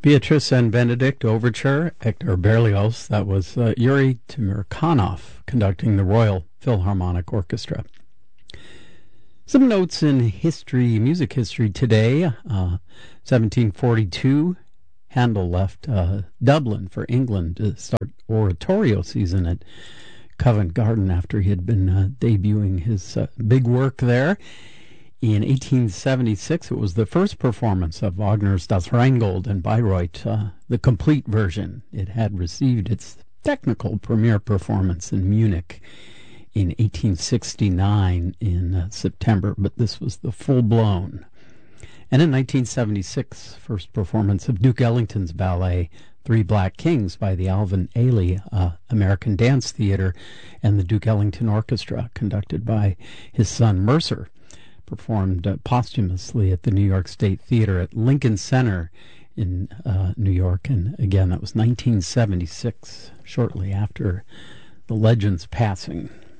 Beatrice and Benedict Overture, Hector Berlioz. That was Yuri Timirkanov conducting the Royal Philharmonic Orchestra. Some notes in history, music history today. 1742, Handel left Dublin for England to start oratorio season at Covent Garden after he had been debuting his big work there. In 1876, it was the first performance of Wagner's Das Rheingold and Bayreuth, the complete version. It had received its technical premiere performance in Munich in 1869 in September, but this was the full-blown. And in 1976, first performance of Duke Ellington's ballet Three Black Kings by the Alvin Ailey American Dance Theater and the Duke Ellington Orchestra, conducted by his son Mercer, performed posthumously at the New York State Theater at Lincoln Center in New York. And again, that was 1976, shortly after the legend's passing.